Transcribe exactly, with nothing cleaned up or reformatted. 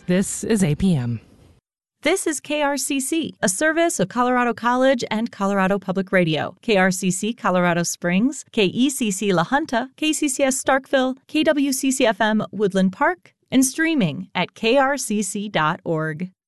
This is A P M. This is K R C C, a service of Colorado College and Colorado Public Radio. K R C C Colorado Springs, K E C C La Junta, K C C S Starkville, K W C C F M Woodland Park, and streaming at k r c c dot org.